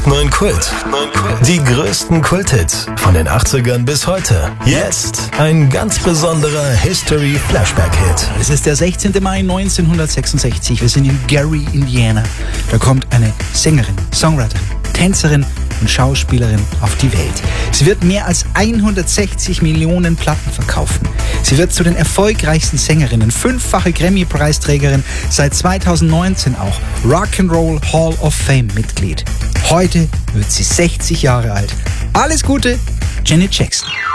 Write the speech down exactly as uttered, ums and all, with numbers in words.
acht neun Kult. Die größten Kulthits von den achtzigern bis heute. Jetzt ein ganz besonderer History Flashback Hit. Es ist der sechzehnten Mai neunzehnhundertsechsundsechzig. Wir sind in Gary, Indiana. Da kommt eine Sängerin, Songwriterin, Tänzerin und Schauspielerin auf die Welt. Sie wird mehr als hundertsechzig Millionen Platten verkaufen. Sie wird zu den erfolgreichsten Sängerinnen, fünffache Grammy-Preisträgerin, seit zweitausendneunzehn auch Rock'n'Roll Hall of Fame Mitglied. Heute wird sie sechzig Jahre alt. Alles Gute, Janet Jackson.